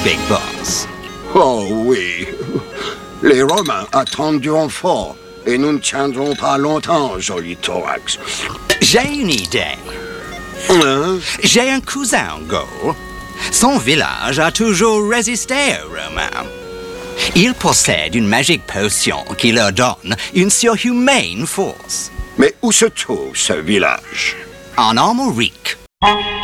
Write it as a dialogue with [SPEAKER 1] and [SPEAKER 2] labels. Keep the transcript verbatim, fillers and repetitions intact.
[SPEAKER 1] Big Boss.
[SPEAKER 2] Oh oui. Les Romains attendent du renfort et nous ne tiendrons pas longtemps, joli thorax.
[SPEAKER 1] J'ai une idée.
[SPEAKER 2] Hein?
[SPEAKER 1] J'ai un cousin en Gaule. Son village a toujours résisté aux Romains. Il possède une magique potion qui leur donne une surhumaine force.
[SPEAKER 2] Mais où se trouve ce village?
[SPEAKER 1] En Armorique.